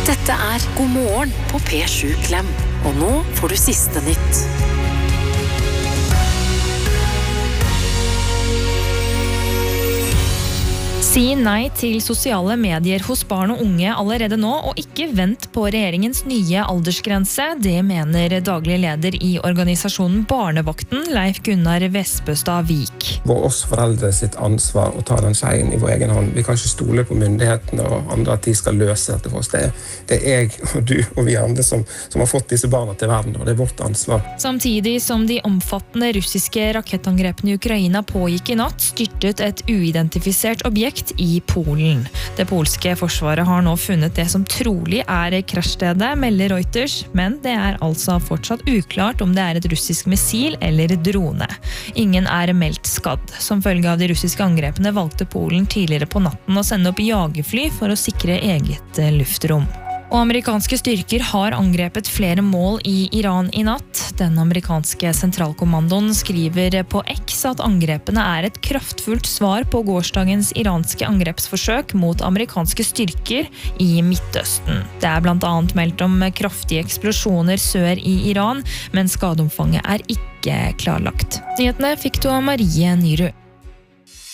Dette God morgen på P7 Klem. Og nå får du siste nytt. Si nei til sosiale medier hos barn og unge allerede nå, og ikke vent på regjeringens nye aldersgrense. Det mener daglig leder i organisasjonen Barnevakten, Leif Gunnar Vespestad Vik. Vår oss foreldre sitt ansvar å ta den skjeen i vår egen hånd. Vi kan ikke stole på myndighetene og andre at de skal løse dette for oss. Det jeg og du og vi andre som har fått disse barna til verden, og det vårt ansvar. Samtidig som de omfattende russiske rakettangrepene i Ukraina pågikk i natt, styrtet et uidentifisert objekt i Polen. Det polske forsvaret har nå funnet det som trolig krasjstedet, melder Reuters, men det altså fortsatt uklart om det et russisk missil eller drone. Ingen meldt skadd. Som følge av de russiske angrepene valgte Polen tidligere på natten å sende opp jagerfly for å sikre eget luftrom. Og amerikanske styrker har angrepet flere mål i Iran i natt. Den amerikanske sentralkommandoen skriver på X at angrepene et kraftfullt svar på gårsdagens iranske angrepsforsøk mot amerikanske styrker i Midtøsten. Det blant annet meldt om kraftige eksplosjoner sør i Iran, men skadeomfanget ikke klarlagt. Nyhetene fikk du av Marie Nyrud.